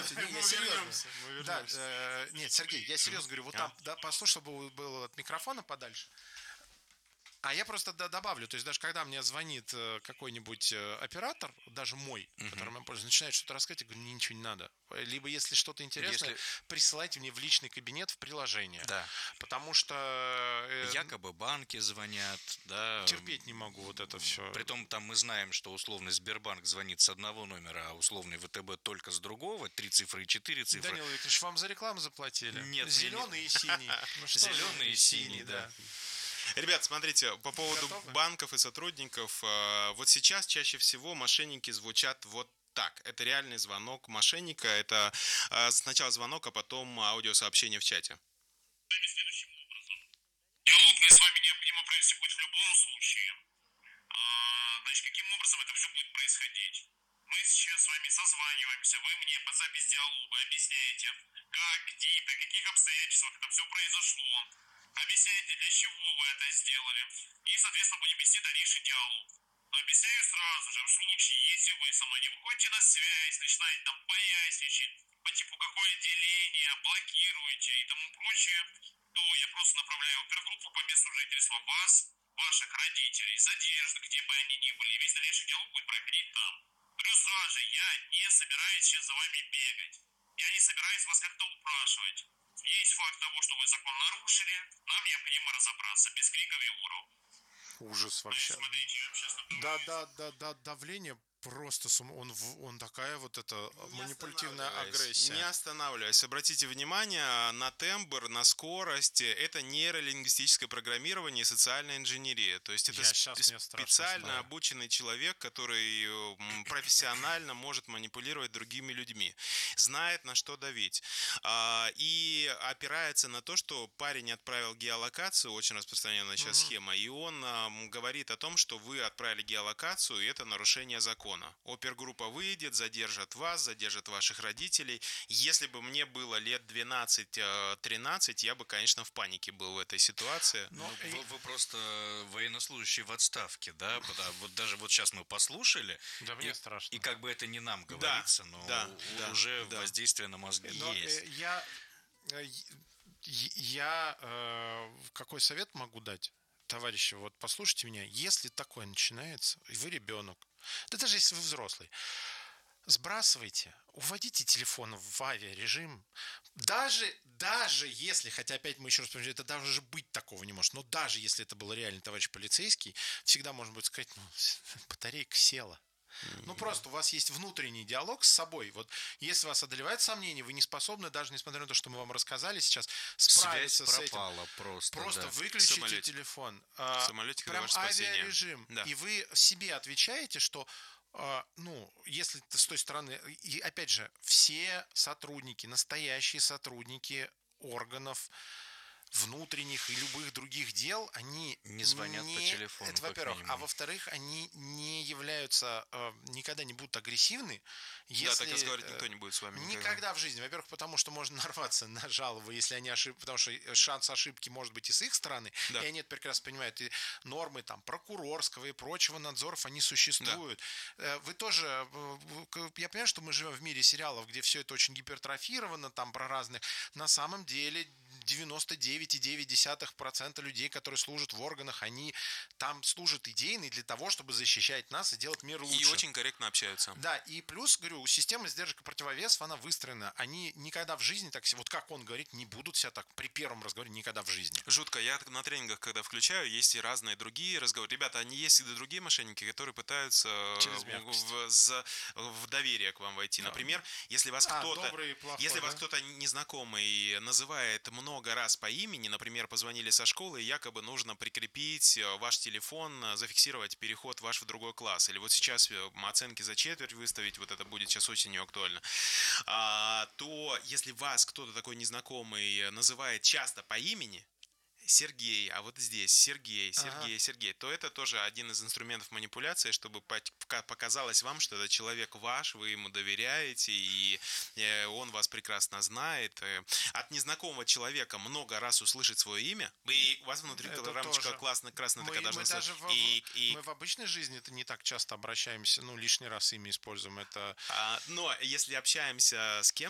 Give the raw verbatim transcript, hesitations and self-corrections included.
Слушайте, не, я Мы серьезно. вернемся, мы Да, вернемся. э, нет, Сергей, я серьезно говорю, вот А. там, да, послушай, чтобы было от микрофона подальше. А я просто д- добавлю, то есть даже когда мне звонит э, какой-нибудь э, оператор, даже мой, Мгм. которым я пользуюсь, начинает что-то рассказывать, я говорю, мне ничего не надо. Либо если что-то интересное, Если- присылайте мне в личный кабинет в приложение. Да. Потому что э, Якобы банки звонят, да. терпеть не могу вот это все. Притом там мы знаем, что условный Сбербанк звонит с одного номера, а условный ВТБ только с другого. Три цифры и четыре цифры. Данил Викторович, вам за рекламу заплатили? Нет, Зеленый мне и синий. Ну что Зеленый же, и синий, да. Ребят, смотрите, по поводу Готовы? банков и сотрудников, э, вот сейчас чаще всего мошенники звучат вот так. Это реальный звонок мошенника, это э, сначала звонок, а потом аудиосообщение в чате. Следующим образом. Диалог с вами необходимо провести будет в любом случае. А, значит, каким образом это все будет происходить? Мы сейчас с вами созваниваемся, вы мне под запись диалога объясняете, как, где, при каких обстоятельствах это все произошло. Объясняете, для чего вы это сделали. И, соответственно, будем вести дальнейший диалог. Но объясняю сразу же, в случае, если вы со мной не выходите на связь, начинаете там поясничать, по типу какое деление, блокируете и тому прочее, то я просто направляю опергруппу по месту жительства вас, ваших родителей, задержат, где бы они ни были. Весь дальнейший диалог будет проходить там. Говорю сразу же, я не собираюсь сейчас за вами бегать. Я не собираюсь вас как-то упрашивать. Есть факт того, что вы закон нарушили, нам необходимо разобраться, без криков и уров. Ужас вообще. Смотрите, я вам сейчас напомню. Да, да, да, да, давление просто сум... он, в- он такая вот эта Не манипулятивная останавливаясь, агрессия. Не останавливаясь. Обратите внимание на тембр, на скорость. Это нейролингвистическое программирование и социальная инженерия. То есть это Я сп- щас мне страшно специально знаю. обученный человек, который м, профессионально может манипулировать другими людьми. Знает, на что давить. А, И опирается на то, что парень отправил геолокацию, очень распространенная сейчас Мгм. схема, и он ам, говорит о том, что вы отправили геолокацию, и это нарушение закона. Опергруппа выйдет, задержит вас, задержит ваших родителей. Если бы мне было лет двенадцать-тринадцать, я бы, конечно, в панике был в этой ситуации. Но Ну, и- вы, вы просто военнослужащий в отставке, да? Потому- Вот даже вот сейчас мы послушали, Да мне и, страшно. и как бы это не нам говорится, но да, у- да, уже да. воздействие на мозги Но, э, есть. я, э, е- я э, какой совет могу дать? Товарищи, вот послушайте меня, если такое начинается, и вы ребенок, да даже если вы взрослый, сбрасывайте, уводите телефон в авиарежим. Даже, даже если, хотя опять мы еще раз повторяем, это даже быть такого не может, но даже если это был реальный товарищ полицейский, всегда можно будет сказать, ну, батарейка села. Ну, просто у вас есть внутренний диалог с собой. Вот если вас одолевает сомнение, вы не способны, даже несмотря на то, что мы вам рассказали сейчас, Связь справиться с этим. пропала просто. Просто да. выключите самолете. телефон. В самолете, когда Прям ваше спасение. авиарежим. Да. И вы себе отвечаете, что а, ну, если ты с той стороны, и опять же, все сотрудники, настоящие сотрудники органов внутренних и любых других дел, они Не звонят по телефону, Это, как во-первых. минимум. А во-вторых, они не являются, э, никогда не будут агрессивны, если... Да, так разговаривать э, никто не будет с вами никогда. Никогда в жизни. Во-первых, потому что можно нарваться на жалобы, если они ошибки, потому что шанс ошибки может быть и с их стороны, Да. и они это прекрасно понимают. И нормы там прокурорского и прочего надзоров, они существуют. Э, Вы тоже, э, к- я понимаю, что мы живем в мире сериалов, где все это очень гипертрофировано, там про разных. На самом деле девяносто девять и девять десятых процента людей, которые служат в органах, они там служат идейно для того, чтобы защищать нас и делать мир лучше. И очень корректно общаются. Да, и плюс, говорю, система сдержек и противовесов, она выстроена. Они никогда в жизни так, се- вот как он говорит, не будут себя так при первом разговоре никогда в жизни. Жутко. Я на тренингах, когда включаю, есть и разные другие разговоры. Ребята, они есть и другие мошенники, которые пытаются Через в, мягкость. в- за- в доверие к вам войти. Например, если вас А, кто-то, добрый и плохой, если вас да? кто-то незнакомый называет много раз по имени, например, позвонили со школы, и якобы нужно прикрепить э, ваш телефон, э, зафиксировать переход ваш в другой класс. Или вот сейчас э, оценки за четверть выставить, вот это будет сейчас осенью актуально. А, то если вас кто-то такой незнакомый называет часто по имени, Сергей, а вот здесь Сергей, Сергей, Ага. Сергей, то это тоже один из инструментов манипуляции, чтобы пот- пока- показалось вам, что этот человек ваш, вы ему доверяете, и э, он вас прекрасно знает. Э, От незнакомого человека много раз услышать свое имя, и у вас внутри Это рамочка тоже. классно, красная Мы, такая должна мы стоять. даже в, И- и- мы в обычной жизни это не так часто обращаемся, ну, лишний раз ими используем. Это а, но если общаемся с кем